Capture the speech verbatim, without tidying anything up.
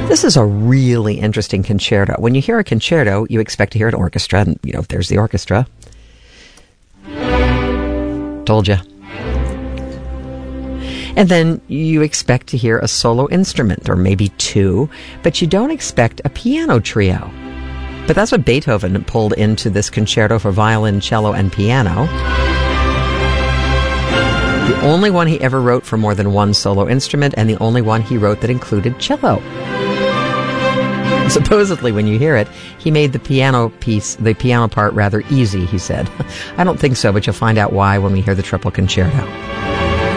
This is a really interesting concerto. When you hear a concerto, you expect to hear an orchestra, and, you know, there's the orchestra. Told you. And then you expect to hear a solo instrument, or maybe two, but you don't expect a piano trio. But that's what Beethoven pulled into this concerto for violin, cello, and piano. The only one he ever wrote for more than one solo instrument, and the only one he wrote that included cello. Supposedly, when you hear it, he made the piano piece, the piano part, rather easy, he said. I don't think so, but you'll find out why when we hear the triple concerto.